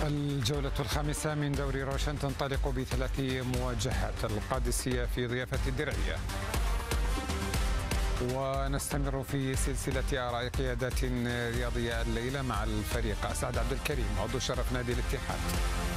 الجولة الخامسة من دوري روشن تنطلق بثلاث مواجهات، القادسية في ضيافة الدرعية. ونستمر في سلسلة آراء قيادات رياضية الليلة مع الفريق أسعد عبد الكريم عضو شرف نادي الاتحاد.